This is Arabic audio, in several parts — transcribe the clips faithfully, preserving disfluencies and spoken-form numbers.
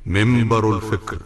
منبر الفكر.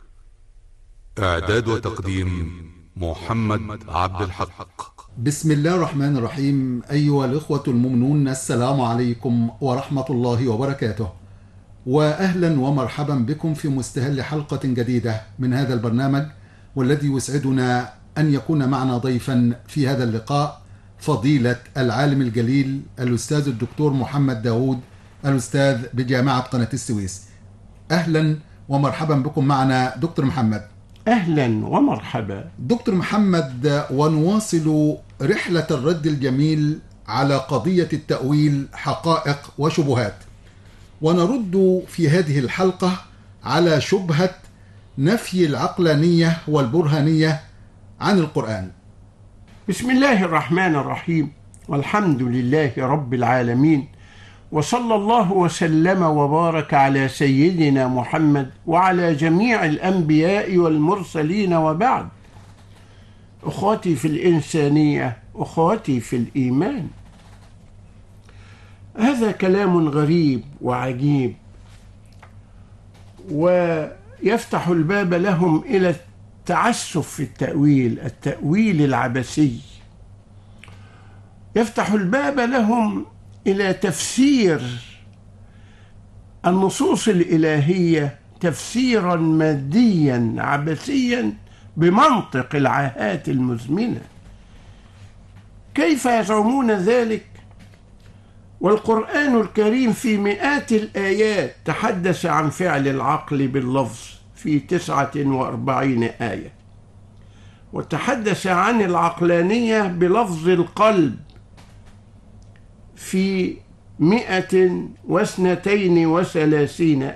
إعداد وتقديم محمد عبد الحق. بسم الله الرحمن الرحيم. أيها الإخوة المؤمنون، السلام عليكم ورحمة الله وبركاته، وأهلا ومرحبا بكم في مستهل حلقة جديدة من هذا البرنامج، والذي يسعدنا أن يكون معنا ضيفا في هذا اللقاء فضيلة العالم الجليل الأستاذ الدكتور محمد داود، الأستاذ بجامعة قناة السويس. أهلا ومرحبا بكم معنا دكتور محمد. أهلا ومرحبا دكتور محمد، ونواصل رحلة الرد الجميل على قضية التأويل حقائق وشبهات، ونرد في هذه الحلقة على شبهة نفي العقلانية والبرهانية عن القرآن. بسم الله الرحمن الرحيم، والحمد لله رب العالمين، وصلى الله وسلم وبارك على سيدنا محمد وعلى جميع الأنبياء والمرسلين، وبعد. أخوتي في الإنسانية، أخوتي في الإيمان، هذا كلام غريب وعجيب، ويفتح الباب لهم إلى التعسف في التأويل، التأويل العبثي. يفتح الباب لهم إلى تفسير النصوص الإلهية تفسيرا ماديا عبثيا بمنطق العاهات المزمنة. كيف يزعمون ذلك والقرآن الكريم في مئات الآيات تحدث عن فعل العقل باللفظ في تسعة وأربعين آية، وتحدث عن العقلانية بلفظ القلب في مئة واثنتين وثلاثين